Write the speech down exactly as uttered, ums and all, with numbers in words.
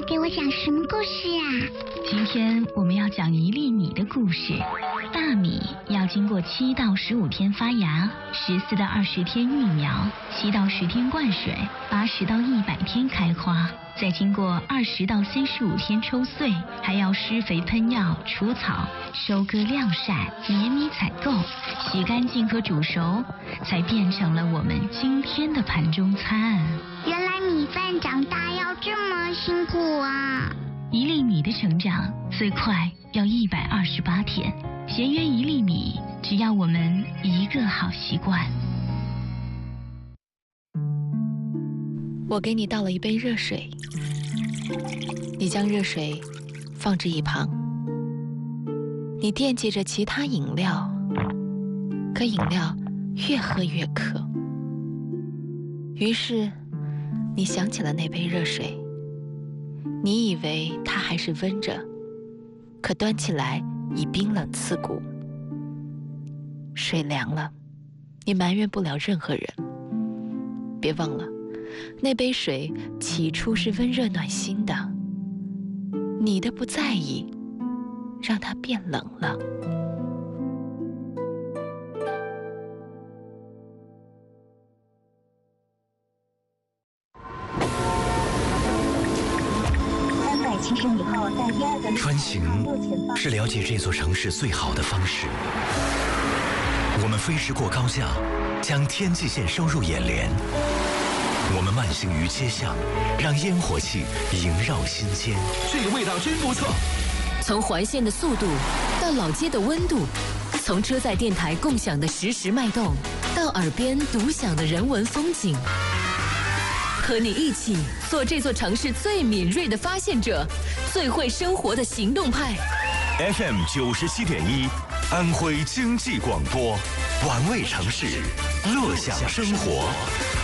给我讲什么故事啊？ 今天我们要讲一粒米的故事。大米要经过七到十五天发芽，十四到二十天育苗，七到十天灌水，八十到一百天开花，再经过二十到三十五天抽穗，还要施肥喷药、除草、收割晾晒、碾米采购、洗干净和煮熟，才变成了我们今天的盘中餐。 原来米饭长大要这么辛苦啊！ 一粒米的成长最快要一百二十八天，咸约一粒米，只要我们一个好习惯。 我给你倒了一杯热水，你将热水放置一旁。你惦记着其他饮料，可饮料越喝越渴。于是你想起了那杯热水，你以为它还是温着，可端起来已冰冷刺骨。水凉了，你埋怨不了任何人。别忘了，那杯水起初是温热暖心的，你的不在意让它变冷了。 穿行是了解这座城市最好的方式。我们飞驰过高架，将天际线收入眼帘。我们慢行于街巷，让烟火气萦绕心间。 这个味道真不错。 从环线的速度到老街的温度，从车载电台共享的实时脉动，到耳边独享的人文风景。和你一起做这座城市最敏锐的发现者，最会生活的行动派。 F M 九十七点一，安徽经济广播，玩味城市，乐享生活。